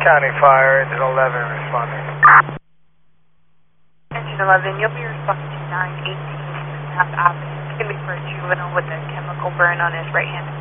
County Fire, Engine 11 responding. Engine 11, you'll be responding to 918 South Avenue. It's going to be for a juvenile with a chemical burn on his right hand